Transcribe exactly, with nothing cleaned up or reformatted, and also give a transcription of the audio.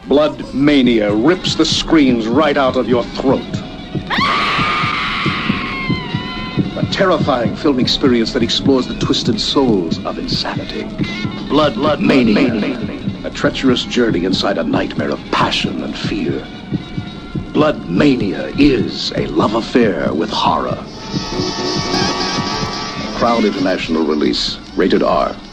Blood Mania rips the screams right out of your throat. A terrifying film experience that explores the twisted souls of insanity. Blood, Blood Mania. Mania. A treacherous journey inside a nightmare of passion and fear. Blood Mania is a love affair with horror. Crowd International release. Rated R.